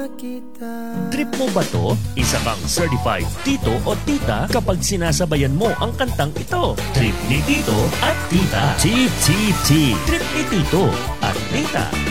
Trip mo ba to? Isa kang certified tito o tita kapag sinasabayan mo ang kantang ito. Trip ni Tito at Tita. Trip ni Tito at Tita.